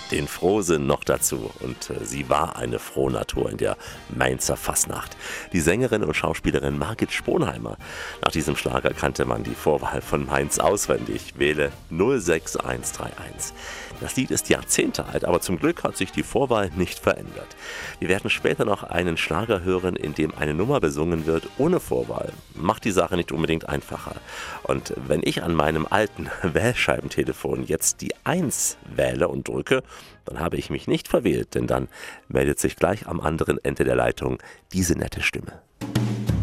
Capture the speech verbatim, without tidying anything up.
Den Frohsinn noch dazu. Und äh, sie war eine Frohnatur in der Mainzer Fastnacht. Die Sängerin und Schauspielerin Margit Sponheimer. Nach diesem Schlager kannte man die Vorwahl von Mainz auswendig. Wähle null sechs eins drei eins. Das Lied ist Jahrzehnte alt, aber zum Glück hat sich die Vorwahl nicht verändert. Wir werden später noch einen Schlager hören, in dem eine Nummer besungen wird ohne Vorwahl. Macht die Sache nicht unbedingt einfacher. Und wenn ich an meinem alten Wählscheibentelefon jetzt die eins wähle und drücke, dann habe ich mich nicht verwählt, denn dann meldet sich gleich am anderen Ende der Leitung diese nette Stimme.